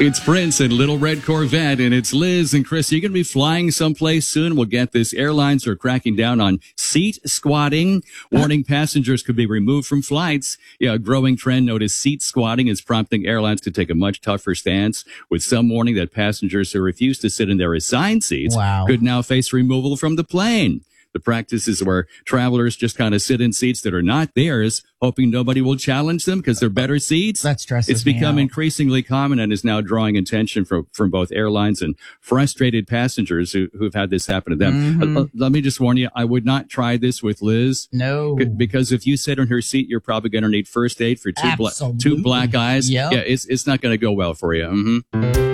It's Prince and Little Red Corvette, and it's Liz and Chris. Are you going to be flying someplace soon? We'll get this. Airlines are cracking down on seat squatting, warning passengers could be removed from flights. Yeah, a growing trend known as seat squatting is prompting airlines to take a much tougher stance, with some warning that passengers who refuse to sit in their assigned seats could now face removal from the plane. The practice is where travelers just kind of sit in seats that are not theirs, hoping nobody will challenge them because they're better seats. That stresses me It's become out. increasingly common and is now drawing attention from both airlines and frustrated passengers who've had this happen to them. Let me just warn you, I would not try this with Liz. No. Because if you sit in her seat, you're probably going to need first aid for two black eyes. Yep. Yeah, it's not going to go well for you.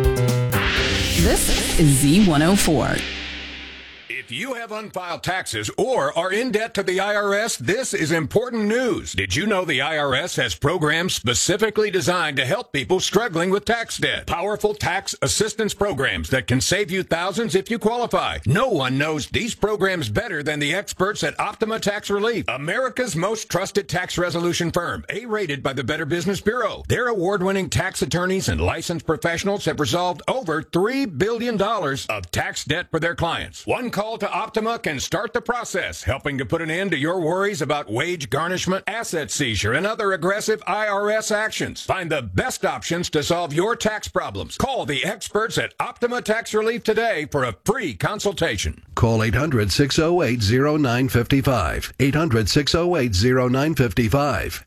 This is Z104. If you have unfiled taxes or are in debt to the IRS, this is important news. Did you know the IRS has programs specifically designed to help people struggling with tax debt? Powerful tax assistance programs that can save you thousands if you qualify. No one knows these programs better than the experts at Optima Tax Relief, America's most trusted tax resolution firm, A-rated by the Better Business Bureau. Their award-winning tax attorneys and licensed professionals have resolved over $3 billion of tax debt for their clients. One call to Optima can start the process, helping to put an end to your worries about wage garnishment, asset seizure, and other aggressive IRS actions. Find the best options to solve your tax problems. Call the experts at Optima Tax Relief today for a free consultation. Call 800-608-0955. 800-608-0955.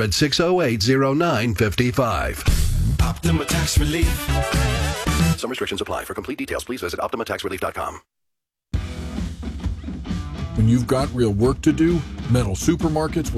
800-608-0955. Optima Tax Relief. Some restrictions apply. For complete details, please visit OptimaTaxRelief.com. When you've got real work to do, Metal Supermarkets